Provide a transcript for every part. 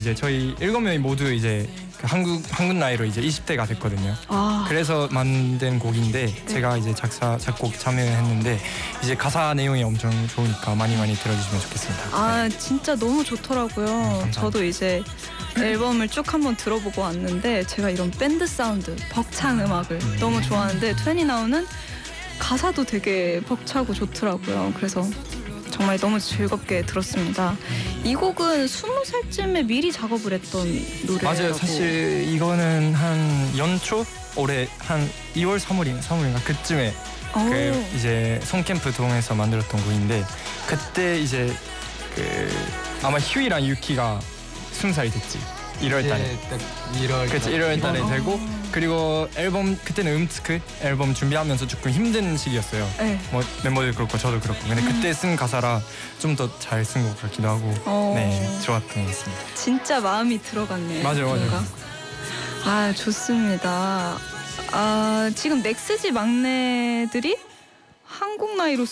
이제 저희 7명이 모두 이제 한국 나이로 이제 20대가 됐거든요. 그래서 만든 곡인데 제가 이제 작사 작곡 참여했는데 이제 가사 내용이 엄청 좋으니까 많이 들어주시면 좋겠습니다. 진짜 너무 좋더라고요. 저도 이제 앨범을 쭉 한번 들어보고 왔는데 제가 이런 밴드 사운드, 벅찬 음악을 너무 좋아하는데 29는 가사도 되게 벅차고 좋더라고요. 그래서 정말 너무 즐겁게 들었습니다. 이 곡은 20살쯤에 미리 작업을 했던 노래라고. 맞아요. 사실 이거는 한 연초 올해 한 2월 3월인가 그쯤에 그 이제 송캠프 동에서 만들었던 곡인데 그때 이제 그 아마 휴이랑 유키가 20살이 됐지. 1월달에. 그치 1월달에 되고 그리고 앨범 그때는 음츠크 앨범 준비하면서 조금 힘든 시기였어요. 뭐 멤버들 그렇고 저도 그렇고 근데 그때 쓴 가사라 좀 더 잘 쓴 것 같기도 하고 네 좋았던 것 같습니다. 진짜 마음이 들어갔네요. 맞아요. 좋습니다. 지금 넥스지 막내들이 한국 나이로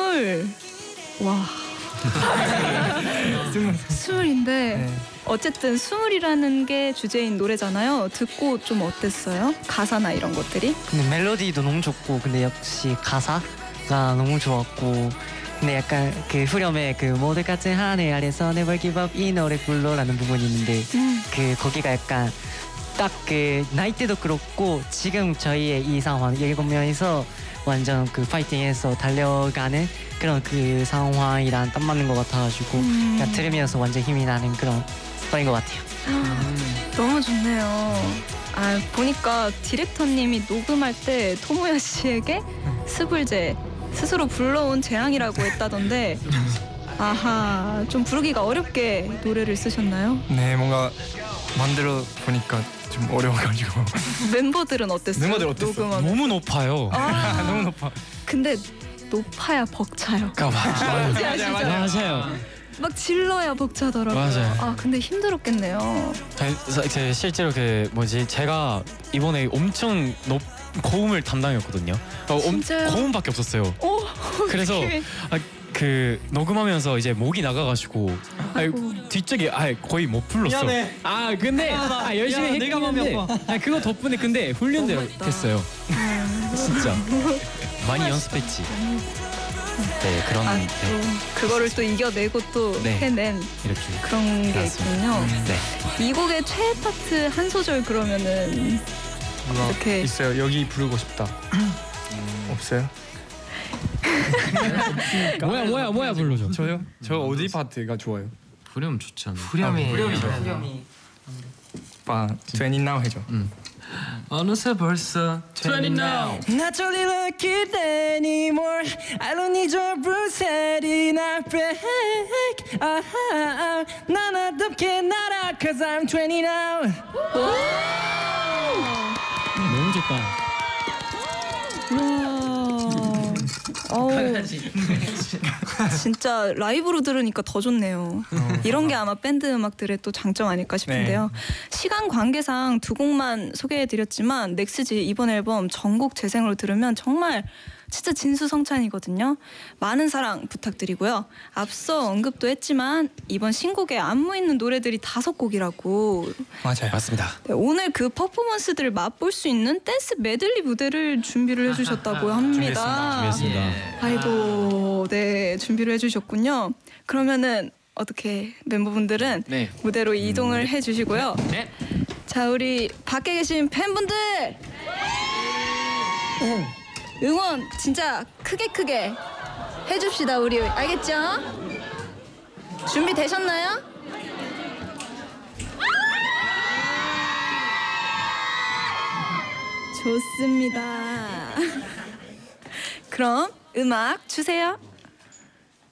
20인데 어쨌든 20이라는 게 주제인 노래잖아요. 듣고 좀 어땠어요? 가사나 이런 것들이? 근데 멜로디도 너무 좋고 근데 역시 가사가 너무 좋았고 근데 약간 그 후렴에 그 모두 같은 하늘 아래서 Never Give Up 이 노래 불러라는 부분이 있는데 그 거기가 약간 딱 그 나이 때도 그렇고 지금 저희의 이 상황 7명이서 완전 그 파이팅해서 달려가는 그런 그 상황이랑 딱 맞는 것 같아가지고 그냥 들으면서 완전 힘이 나는 그런 스타일인 것 같아요. 너무 좋네요. 보니까 디렉터님이 녹음할 때 토모야 씨에게 스불제 스스로 불러온 재앙이라고 했다던데 좀 부르기가 어렵게 노래를 쓰셨나요? 네 뭔가 만들어 보니까 좀 어려워가지고. 멤버들은 어땠어요? 멤버들 어땠어? 녹음하면? 너무 높아요. 너무 높아. 근데 높아야 벅차요. 맞아요. 막 질러야 벅차더라고요. 맞아요. 근데 힘들었겠네요. 제 실제로 제가 이번에 엄청 고음을 담당했거든요. 진짜요? 고음밖에 없었어요. 그래서 그 녹음하면서 이제 목이 나가가지고 뒤쪽에 거의 못 불렀어. 미안해. 근데 열심히 했는데 그거 덕분에 근데 훈련됐어요. 진짜 많이 연습했지. 네 그런 그거를 또 이겨내고 또 해낸 이렇게 그런 게 있군요. 이 곡의 최애 파트 한 소절 그러면은 이렇게 있어요. 여기 부르고 싶다. 없어요? 뭐야 불러줘. 저요? 저 어디 파트가 좋아요? 후렴 좋지 않아? 후렴이 20 now 해줘. 어느새 벌써 20 now. Not only lucky anymore. I don't need your brutality not break. 난 어떻게 날아 Cause I'm 20 now. 너무 좋다. 진짜 라이브로 들으니까 더 좋네요. 이런 게 아마 밴드 음악들의 또 장점 아닐까 싶은데요. 시간 관계상 두 곡만 소개해드렸지만 넥스지 이번 앨범 전곡 재생으로 들으면 정말 진짜 진수성찬이거든요. 많은 사랑 부탁드리고요. 앞서 언급도 했지만 이번 신곡에 안무 있는 노래들이 5곡이라고. 맞아요. 맞습니다. 오늘 그 퍼포먼스들을 맛볼 수 있는 댄스 메들리 무대를 준비를 해주셨다고 합니다. 준비했습니다. 준비를 해주셨군요. 그러면은 어떻게 멤버분들은 무대로 이동을 해주시고요. 자, 우리 밖에 계신 팬분들 응원 진짜 크게 해줍시다. 우리 알겠죠? 준비되셨나요? 좋습니다. 그럼 음악 주세요.